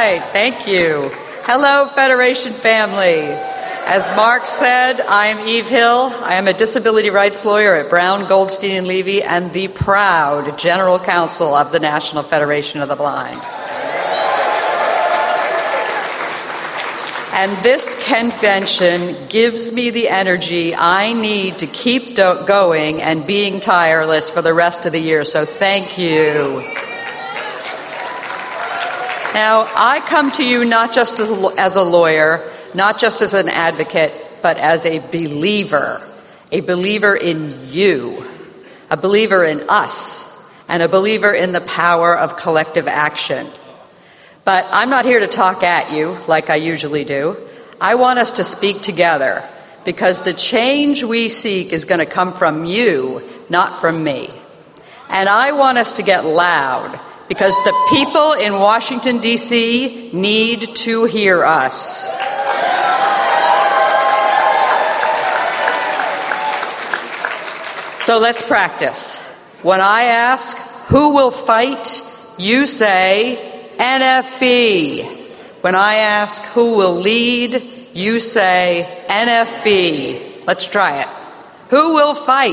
right, thank you. Hello, Federation family. As Mark said, I am Eve Hill. I am a disability rights lawyer at Brown, Goldstein, and Levy, and the proud General Counsel of the National Federation of the Blind. And this convention gives me the energy I need to keep going and being tireless for the rest of the year, so thank you. Now, I come to you not just as a lawyer, not just as an advocate, but as a believer in you, a believer in us, and a believer in the power of collective action. But I'm not here to talk at you like I usually do. I want us to speak together because the change we seek is going to come from you, not from me. And I want us to get loud because the people in Washington, D.C. need to hear us. So let's practice. When I ask, who will fight, you say, NFB. When I ask, who will lead, you say, NFB. Let's try it. Who will fight?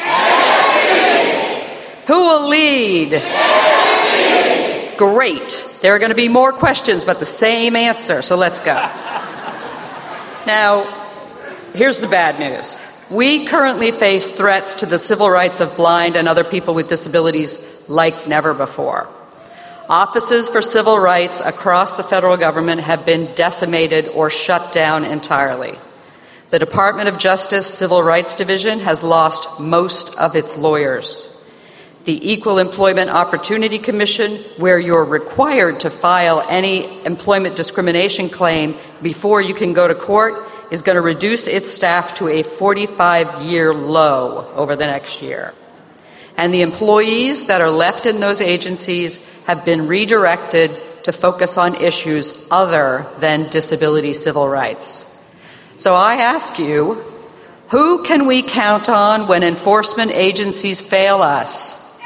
NFB. Who will lead? NFB. Great. There are going to be more questions, but the same answer, so let's go. Now, here's the bad news. We currently face threats to the civil rights of blind and other people with disabilities like never before. Offices for civil rights across the federal government have been decimated or shut down entirely. The Department of Justice Civil Rights Division has lost most of its lawyers. The Equal Employment Opportunity Commission, where you're required to file any employment discrimination claim before you can go to court, is going to reduce its staff to a 45-year low over the next year. And the employees that are left in those agencies have been redirected to focus on issues other than disability civil rights. So I ask you, who can we count on when enforcement agencies fail us?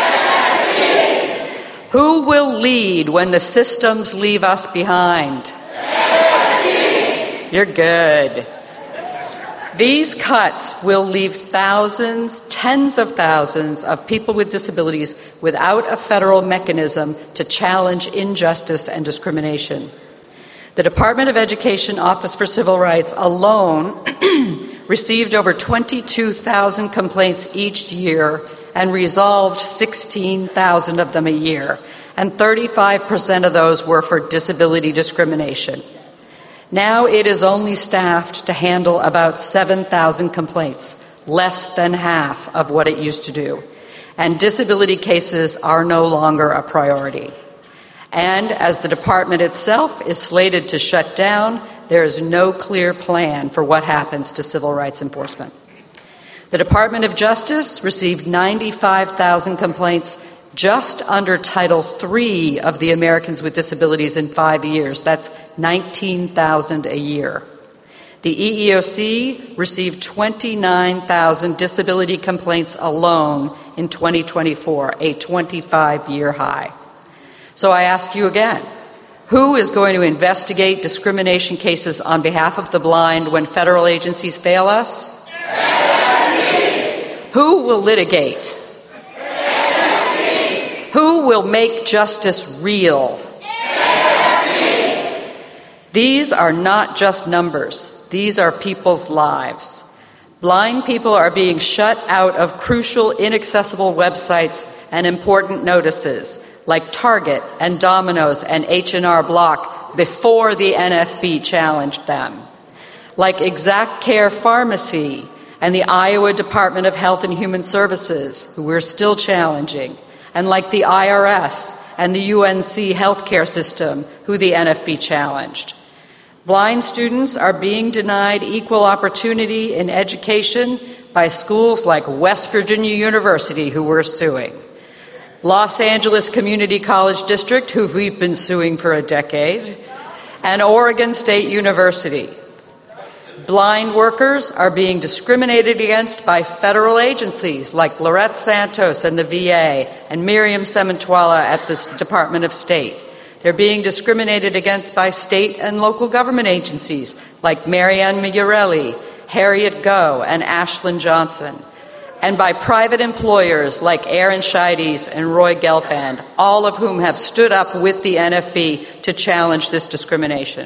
Who will lead when the systems leave us behind? You're good. These cuts will leave thousands, tens of thousands of people with disabilities without a federal mechanism to challenge injustice and discrimination. The Department of Education Office for Civil Rights alone received over 22,000 complaints each year and resolved 16,000 of them a year, and 35% of those were for disability discrimination. Now it is only staffed to handle about 7,000 complaints, less than half of what it used to do. And disability cases are no longer a priority. And as the department itself is slated to shut down, there is no clear plan for what happens to civil rights enforcement. The Department of Justice received 95,000 complaints just under Title III of the Americans with Disabilities in 5 years. That's 19,000 a year. The EEOC received 29,000 disability complaints alone in 2024, a 25-year high. So I ask you again, who is going to investigate discrimination cases on behalf of the blind when federal agencies fail us? Who will litigate? Who will make justice real? These are not just numbers. These are people's lives. Blind people are being shut out of crucial, inaccessible websites and important notices like Target and Domino's and H&R Block before the NFB challenged them, like Exact Care Pharmacy and the Iowa Department of Health and Human Services, who we're still challenging, and like the IRS and the UNC healthcare system, who the NFB challenged. Blind students are being denied equal opportunity in education by schools like West Virginia University, who we're suing, Los Angeles Community College District, who we've been suing for a decade, and Oregon State University. Blind workers are being discriminated against by federal agencies like Lorette Santos and the VA and Miriam Sementwala at the Department of State. They're being discriminated against by state and local government agencies like Marianne Migliarelli, Harriet Goh, and Ashlyn Johnson, and by private employers like Aaron Scheides and Roy Gelfand, all of whom have stood up with the NFB to challenge this discrimination.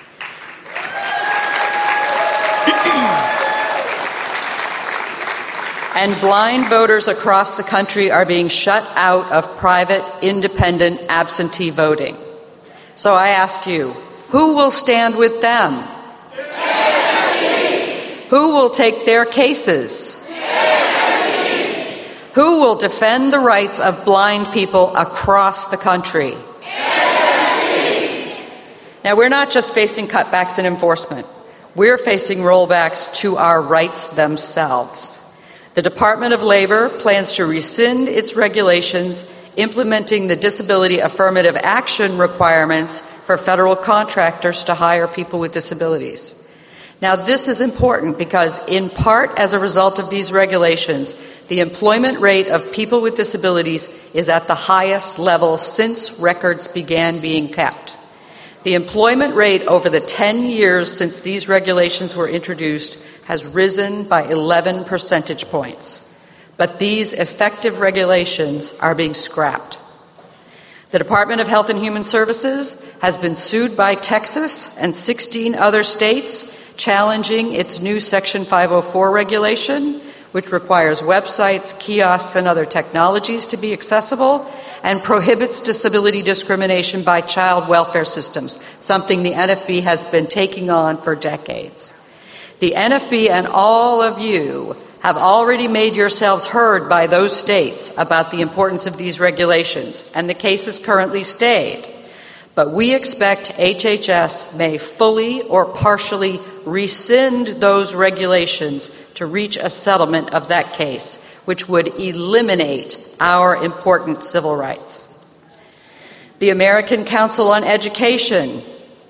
And blind voters across the country are being shut out of private, independent, absentee voting. So I ask you, who will stand with them? Who will take their cases? Who will defend the rights of blind people across the country? Now, we're not just facing cutbacks in enforcement. We're facing rollbacks to our rights themselves. The Department of Labor plans to rescind its regulations implementing the disability affirmative action requirements for federal contractors to hire people with disabilities. Now, this is important because, in part as a result of these regulations, the employment rate of people with disabilities is at the highest level since records began being kept. The employment rate over the 10 years since these regulations were introduced has risen by 11 percentage points. But these effective regulations are being scrapped. The Department of Health and Human Services has been sued by Texas and 16 other states, challenging its new Section 504 regulation, which requires websites, kiosks, and other technologies to be accessible, and prohibits disability discrimination by child welfare systems, something the NFB has been taking on for decades. The NFB and all of you have already made yourselves heard by those states about the importance of these regulations, and the case is currently stayed. But we expect HHS may fully or partially rescind those regulations to reach a settlement of that case, which would eliminate our important civil rights. The American Council on Education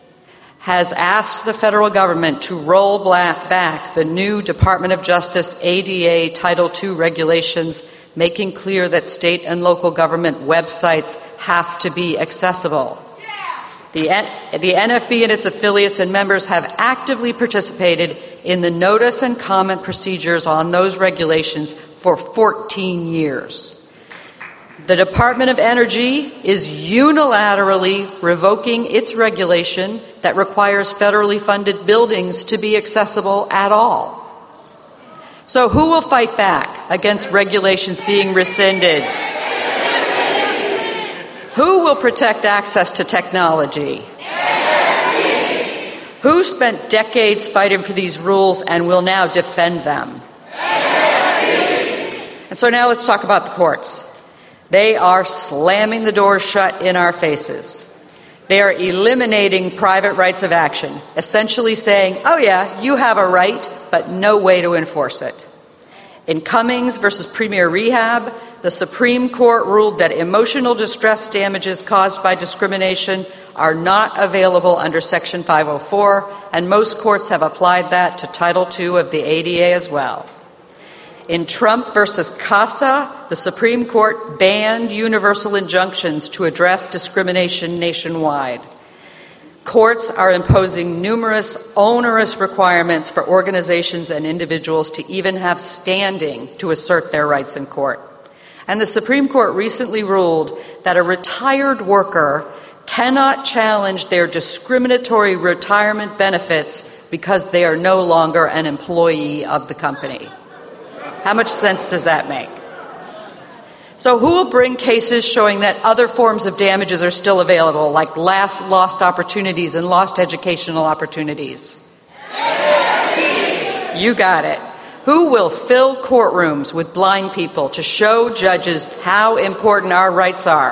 has asked the federal government to roll back the new Department of Justice ADA Title II regulations, making clear that state and local government websites have to be accessible. The NFB and its affiliates and members have actively participated in the notice and comment procedures on those regulations for 14 years. The Department of Energy is unilaterally revoking its regulation that requires federally funded buildings to be accessible at all. So who will fight back against regulations being rescinded? Who will protect access to technology? Who spent decades fighting for these rules and will now defend them? And so now let's talk about the courts. They are slamming the doors shut in our faces. They are eliminating private rights of action, essentially saying, oh yeah, you have a right, but no way to enforce it. In Cummings versus Premier Rehab, the Supreme Court ruled that emotional distress damages caused by discrimination are not available under Section 504, and most courts have applied that to Title II of the ADA as well. In Trump versus Casa, the Supreme Court banned universal injunctions to address discrimination nationwide. Courts are imposing numerous onerous requirements for organizations and individuals to even have standing to assert their rights in court. And the Supreme Court recently ruled that a retired worker cannot challenge their discriminatory retirement benefits because they are no longer an employee of the company. How much sense does that make? So who will bring cases showing that other forms of damages are still available, like lost opportunities and lost educational opportunities? You got it. Who will fill courtrooms with blind people to show judges how important our rights are?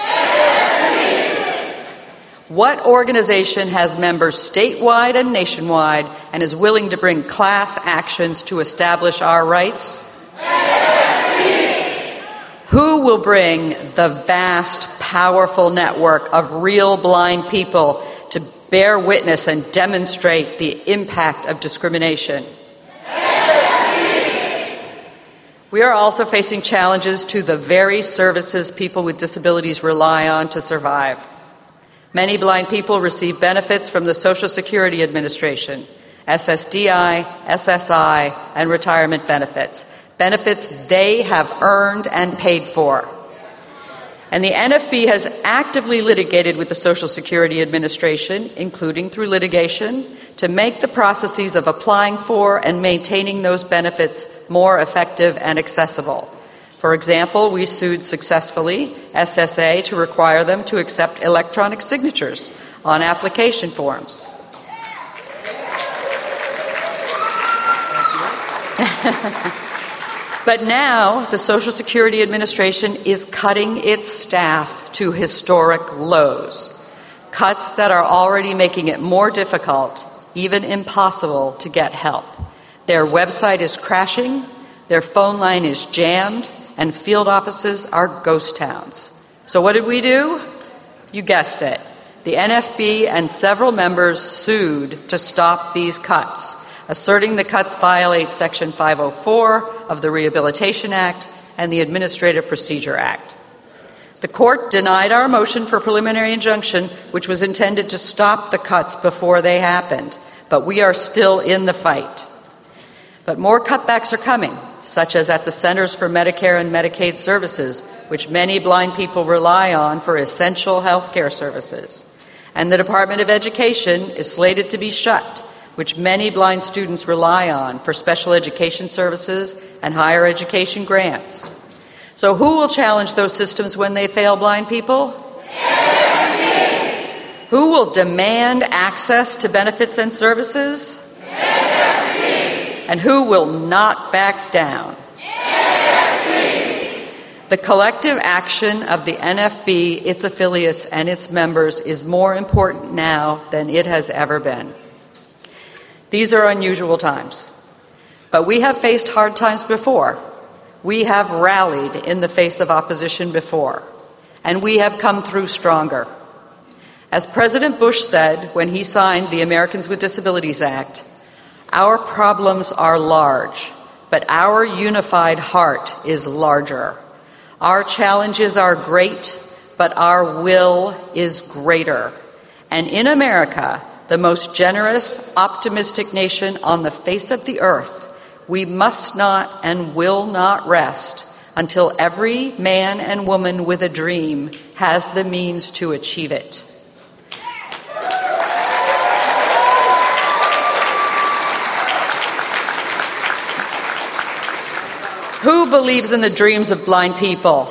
What organization has members statewide and nationwide and is willing to bring class actions to establish our rights? Who will bring the vast, powerful network of real blind people to bear witness and demonstrate the impact of discrimination? We are also facing challenges to the very services people with disabilities rely on to survive. Many blind people receive benefits from the Social Security Administration, SSDI, SSI, and retirement benefits, benefits they have earned and paid for. And the NFB has actively litigated with the Social Security Administration, including through litigation, to make the processes of applying for and maintaining those benefits more effective and accessible. For example, we sued successfully SSA to require them to accept electronic signatures on application forms. But now the Social Security Administration is cutting its staff to historic lows, cuts that are already making it more difficult, even impossible, to get help. Their website is crashing, their phone line is jammed, and field offices are ghost towns. So what did we do? You guessed it. The NFB and several members sued to stop these cuts, asserting the cuts violate Section 504 of the Rehabilitation Act and the Administrative Procedure Act. The court denied our motion for preliminary injunction, which was intended to stop the cuts before they happened, but we are still in the fight. But more cutbacks are coming, such as at the Centers for Medicare and Medicaid Services, which many blind people rely on for essential health care services. And the Department of Education is slated to be shut, which many blind students rely on for special education services and higher education grants. So who will challenge those systems when they fail blind people? NFB. Who will demand access to benefits and services? NFB. And who will not back down? NFB. The collective action of the NFB, its affiliates, and its members is more important now than it has ever been. These are unusual times, but we have faced hard times before. We have rallied in the face of opposition before, and we have come through stronger. As President Bush said when he signed the Americans with Disabilities Act, our problems are large, but our unified heart is larger. Our challenges are great, but our will is greater. And in America, the most generous, optimistic nation on the face of the earth, we must not and will not rest until every man and woman with a dream has the means to achieve it. Who believes in the dreams of blind people?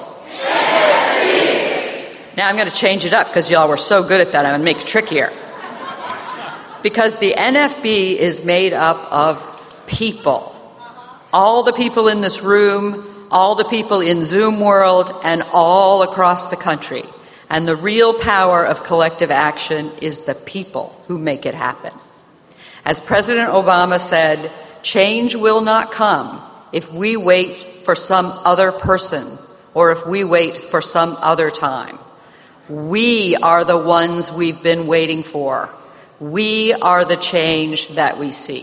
Now I'm going to change it up because y'all were so good at that. I'm going to make it trickier. Because the NFB is made up of people. All the people in this room, all the people in Zoom world, and all across the country. And the real power of collective action is the people who make it happen. As President Obama said, change will not come if we wait for some other person or if we wait for some other time. We are the ones we've been waiting for. We are the change that we seek.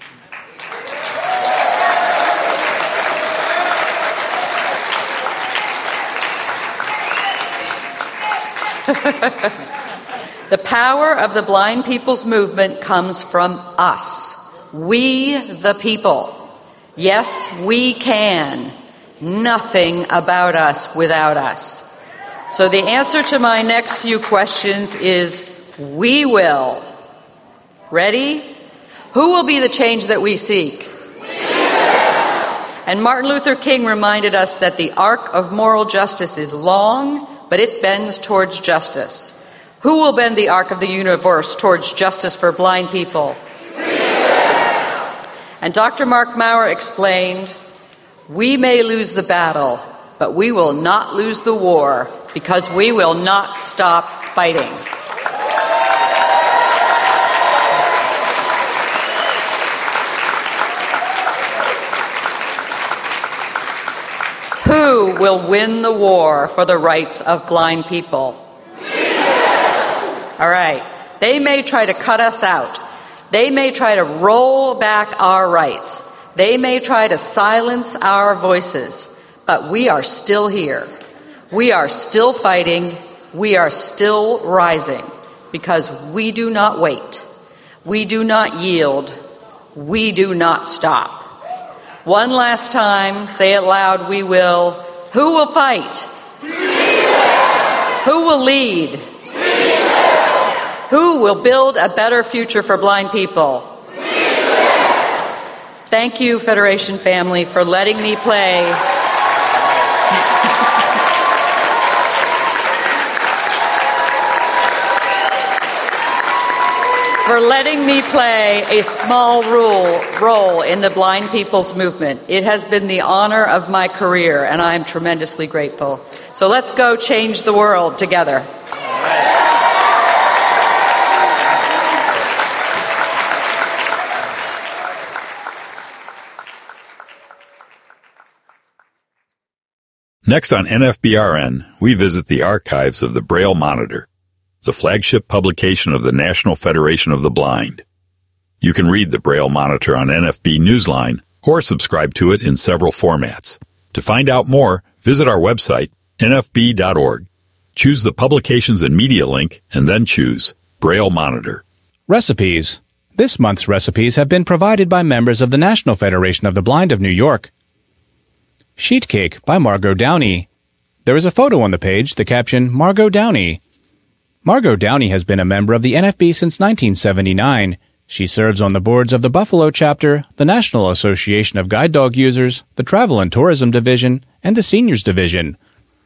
The power of the blind people's movement comes from us. We, the people. Yes, we can. Nothing about us without us. So the answer to my next few questions is we will. Ready? Who will be the change that we seek? And Martin Luther King reminded us that the arc of moral justice is long, but it bends towards justice. Who will bend the arc of the universe towards justice for blind people? And Dr. Mark Maurer explained, we may lose the battle, but we will not lose the war because we will not stop fighting. Who will win the war for the rights of blind people? All right. They may try to cut us out. They may try to roll back our rights. They may try to silence our voices. But we are still here. We are still fighting. We are still rising. because we do not wait. We do not yield. We do not stop. One last time, say it loud, we will. Who will fight? We will. Who will lead? We will. Who will build a better future for blind people? We will. Thank you, Federation family, for letting me play. For letting me play a small role in the blind people's movement. It has been the honor of my career, and I am tremendously grateful. So let's go change the world together. Next on NFBRN, we visit the archives of the Braille Monitor, the flagship publication of the National Federation of the Blind. You can read the Braille Monitor on NFB Newsline or subscribe to it in several formats. To find out more, visit our website, nfb.org. Choose the Publications and Media link and then choose Braille Monitor. Recipes. This month's recipes have been provided by members of the National Federation of the Blind of New York. Sheet Cake by Margot Downey. There is a photo on the page, the caption, Margot Downey. Margot Downey has been a member of the NFB since 1979. She serves on the boards of the Buffalo Chapter, the National Association of Guide Dog Users, the Travel and Tourism Division, and the Seniors Division.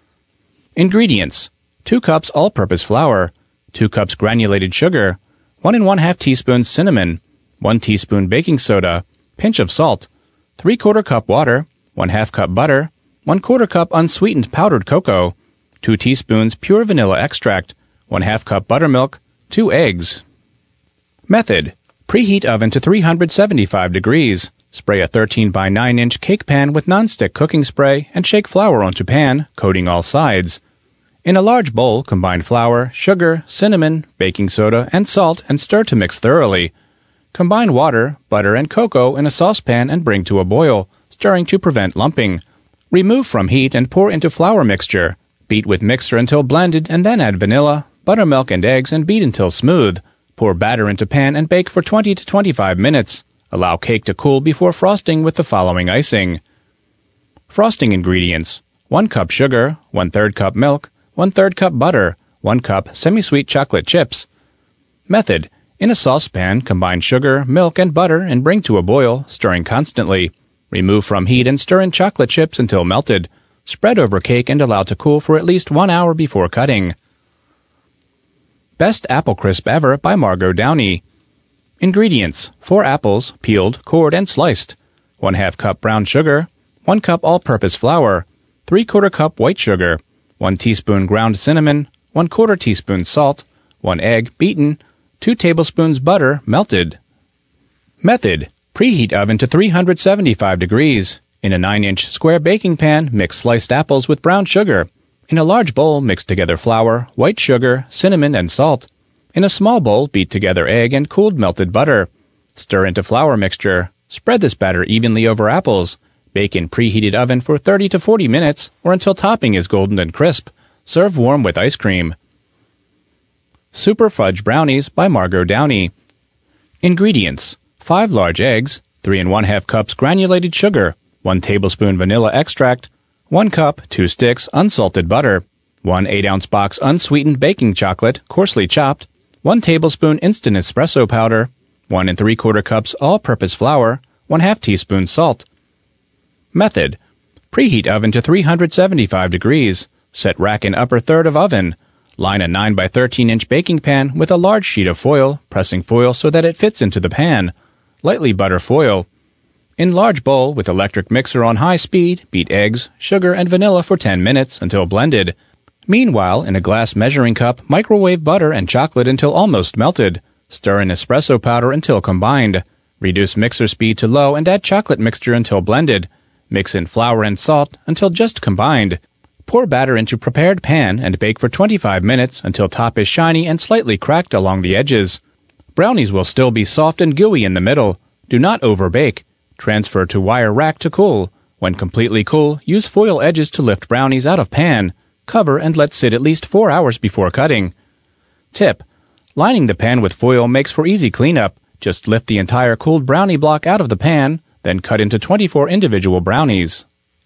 Ingredients: 2 cups all-purpose flour, 2 cups granulated sugar, 1 1/2 teaspoons cinnamon, 1 teaspoon baking soda, pinch of salt, 3/4 cup water, 1/2 cup butter, 1/4 cup unsweetened powdered cocoa, 2 teaspoons pure vanilla extract, 1/2 cup buttermilk, 2 eggs. Method: preheat oven to 375 degrees. Spray a 13 by 9-inch cake pan with nonstick cooking spray and shake flour onto pan, coating all sides. In a large bowl, combine flour, sugar, cinnamon, baking soda, and salt and stir to mix thoroughly. Combine water, butter, and cocoa in a saucepan and bring to a boil, stirring to prevent lumping. Remove from heat and pour into flour mixture. Beat with mixer until blended and then add vanilla, buttermilk, and eggs and beat until smooth. Pour batter into pan and bake for 20 to 25 minutes. Allow cake to cool before frosting with the following icing. Frosting ingredients: 1 cup sugar, 1/3 cup milk, 1/3 cup butter, 1 cup semi-sweet chocolate chips. Method: in a saucepan, combine sugar, milk, and butter and bring to a boil, stirring constantly. Remove from heat and stir in chocolate chips until melted. Spread over cake and allow to cool for at least 1 hour before cutting. Best Apple Crisp Ever by Margot Downey. Ingredients: 4 apples, peeled, cored, and sliced, 1/2 cup brown sugar, 1 cup all-purpose flour, 3/4 cup white sugar, 1 teaspoon ground cinnamon, 1/4 teaspoon salt, 1 egg, beaten, 2 tablespoons butter, melted. Method: preheat oven to 375 degrees. In a 9-inch square baking pan, mix sliced apples with brown sugar. In a large bowl, mix together flour, white sugar, cinnamon, and salt. In a small bowl, beat together egg and cooled melted butter. Stir into flour mixture. Spread this batter evenly over apples. Bake in preheated oven for 30 to 40 minutes or until topping is golden and crisp. Serve warm with ice cream. Super Fudge Brownies by Margot Downey. Ingredients: 5 large eggs, 3 1/2 cups granulated sugar, 1 tablespoon vanilla extract, 1 cup, 2 sticks, unsalted butter, 1 8-ounce box unsweetened baking chocolate, coarsely chopped, 1 tablespoon instant espresso powder, 1 3/4 cups all-purpose flour, 1/2 teaspoon salt. Method: preheat oven to 375 degrees. Set rack in upper third of oven. Line a 9 by 13-inch baking pan with a large sheet of foil, pressing foil so that it fits into the pan. Lightly butter foil. In large bowl with electric mixer on high speed, beat eggs, sugar, and vanilla for 10 minutes until blended. Meanwhile, in a glass measuring cup, microwave butter and chocolate until almost melted. Stir in espresso powder until combined. Reduce mixer speed to low and add chocolate mixture until blended. Mix in flour and salt until just combined. Pour batter into prepared pan and bake for 25 minutes until top is shiny and slightly cracked along the edges. Brownies will still be soft and gooey in the middle. Do not overbake. Transfer to wire rack to cool. When completely cool, use foil edges to lift brownies out of pan. Cover and let sit at least 4 hours before cutting. Tip: Lining the pan with foil makes for easy cleanup. Just lift the entire cooled brownie block out of the pan, then cut into 24 individual brownies.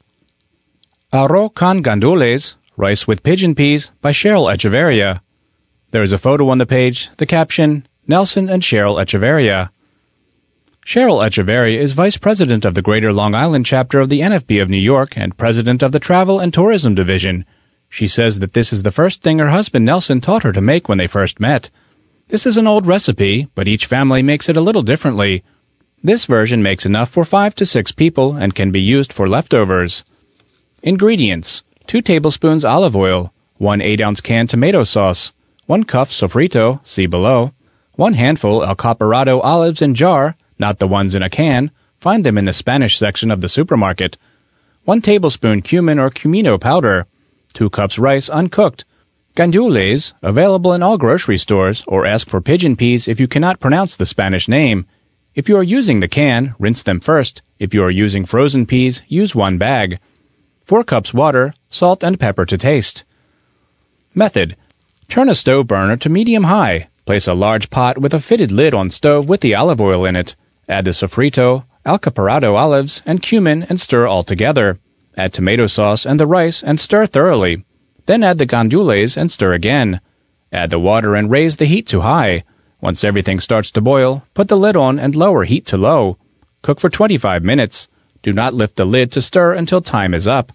Arroz con gandules, Rice with Pigeon Peas, by Cheryl Echeverria. There is a photo on the page, the caption, Nelson and Cheryl Echeverria. Cheryl Echeverria is Vice President of the Greater Long Island chapter of the NFB of New York and President of the Travel and Tourism Division. She says that this is the first thing her husband Nelson taught her to make when they first met. This is an old recipe, but each family makes it a little differently. This version makes enough for 5 to 6 people and can be used for leftovers. Ingredients: 2 tablespoons olive oil, 1 8-ounce can tomato sauce, 1 cup sofrito, see below, 1 handful El Caparado olives in jar, not the ones in a can, find them in the Spanish section of the supermarket, 1 tablespoon cumin or cumino powder, 2 cups rice uncooked, gandules, available in all grocery stores, or ask for pigeon peas if you cannot pronounce the Spanish name. If you are using the can, rinse them first. If you are using frozen peas, use 1 bag. 4 cups water, salt and pepper to taste. Method: turn a stove burner to medium-high. Place a large pot with a fitted lid on stove with the olive oil in it. Add the sofrito, El Caparado olives, and cumin and stir all together. Add tomato sauce and the rice and stir thoroughly. Then add the gandules and stir again. Add the water and raise the heat to high. Once everything starts to boil, put the lid on and lower heat to low. Cook for 25 minutes. Do not lift the lid to stir until time is up.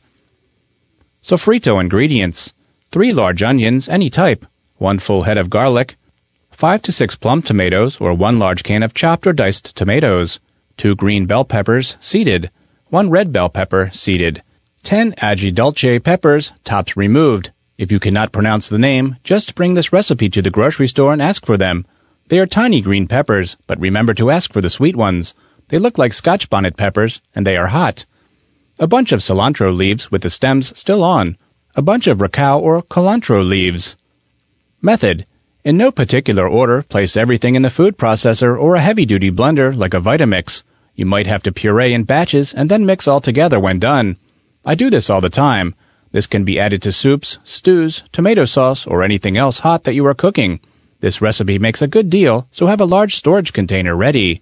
Sofrito ingredients: 3 large onions, any type, 1 full head of garlic, 5 to 6 plum tomatoes or 1 large can of chopped or diced tomatoes, 2 green bell peppers, seeded, 1 red bell pepper, seeded, 10 Aji Dulce peppers, tops removed. If you cannot pronounce the name, just bring this recipe to the grocery store and ask for them. They are tiny green peppers, but remember to ask for the sweet ones. They look like Scotch bonnet peppers, and they are hot. A bunch of cilantro leaves with the stems still on. A bunch of racao or culantro leaves. Method: in no particular order, place everything in the food processor or a heavy-duty blender like a Vitamix. You might have to puree in batches and then mix all together when done. I do this all the time. This can be added to soups, stews, tomato sauce, or anything else hot that you are cooking. This recipe makes a good deal, so have a large storage container ready.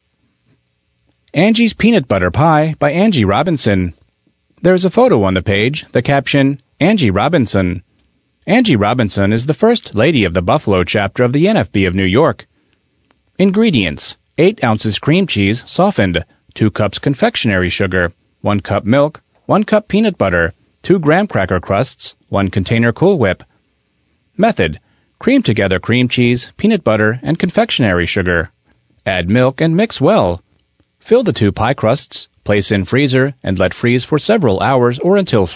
Angie's Peanut Butter Pie by Angie Robinson. There is a photo on the page, the caption, Angie Robinson. Angie Robinson is the First Lady of the Buffalo chapter of the NFB of New York. Ingredients: 8 ounces cream cheese, softened, 2 cups confectionery sugar, 1 cup milk, 1 cup peanut butter, 2 graham cracker crusts, 1 container Cool Whip. Method: cream together cream cheese, peanut butter, and confectionery sugar. Add milk and mix well. Fill the 2 pie crusts, place in freezer, and let freeze for several hours or until